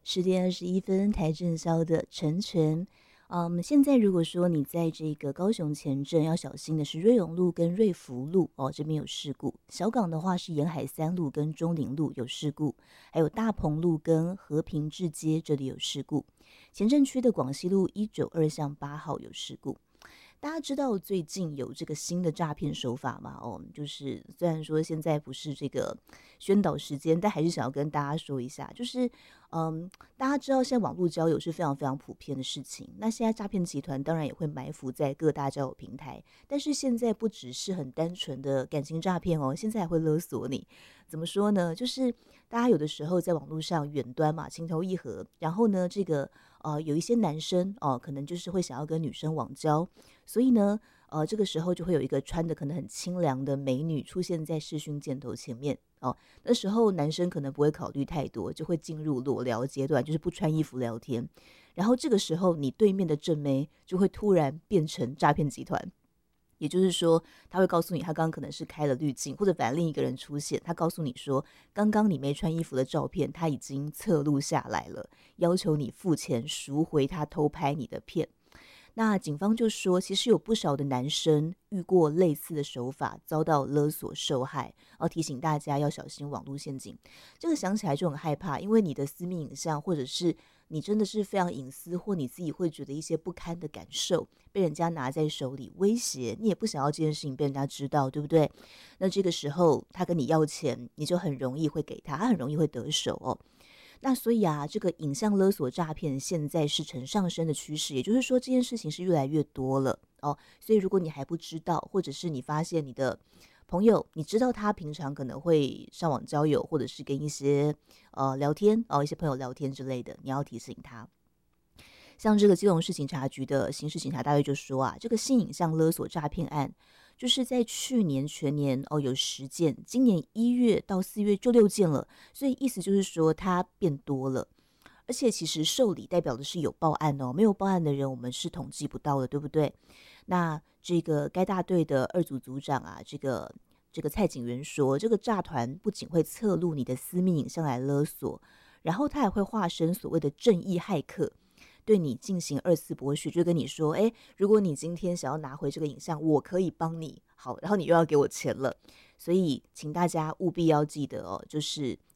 10点21分，台正宵的晨晨。现在如果说你在这个高雄前镇要小心的是瑞永路跟瑞福路哦，这边有事故。小港的话是沿海三路跟中岭路有事故，还有大鹏路跟和平志街这里有事故。前镇区的广西路192巷8号有事故。大家知道最近有这个新的诈骗手法吗？就是虽然说现在不是这个宣导时间，但还是想要跟大家说一下，就是大家知道现在网络交友是非常非常普遍的事情。那现在诈骗集团当然也会埋伏在各大交友平台，但是现在不只是很单纯的感情诈骗哦，现在还会勒索你。怎么说呢？就是大家有的时候在网络上远端嘛，情投意合，然后呢，这个有一些男生可能就是会想要跟女生网交，所以呢，这个时候就会有一个穿的可能很清凉的美女出现在视讯箭头前面哦。那时候男生可能不会考虑太多，就会进入裸聊阶段，就是不穿衣服聊天。然后这个时候，你对面的正妹就会突然变成诈骗集团。也就是说，他会告诉你，他刚刚可能是开了滤镜，或者反正另一个人出现，他告诉你说，刚刚你没穿衣服的照片，他已经侧录下来了，要求你付钱赎回他偷拍你的片。那警方就说，其实有不少的男生遇过类似的手法，遭到勒索受害，要提醒大家要小心网络陷阱。这个想起来就很害怕，因为你的私密影像，或者是你真的是非常隐私，或你自己会觉得一些不堪的感受，被人家拿在手里威胁，你也不想要这件事情被人家知道，对不对？那这个时候他跟你要钱，你就很容易会给他，他很容易会得手哦。那所以啊，这个影像勒索诈骗现在是呈上升的趋势，也就是说这件事情是越来越多了哦。所以如果你还不知道，或者是你发现你的朋友，你知道他平常可能会上网交友，或者是跟一些聊天一些朋友聊天之类的，你要提醒他。像这个基隆市警察局的刑事警察大队就说啊，这个性影像勒索诈骗案，就是在去年全年有10件，今年1月到4月就6件了，所以意思就是说它变多了。而且其实受理代表的是有报案哦，没有报案的人我们是统计不到的，对不对？那这个该大队的2组组长啊，这个蔡警员说，这个诈团不仅会侧录你的私密影像来勒索，然后他还会化身所谓的正义骇客，对你进行2次剥削，就跟你说，哎，如果你今天想要拿回这个影像，我可以帮你，好，然后你又要给我钱了，所以请大家务必要记得哦，就是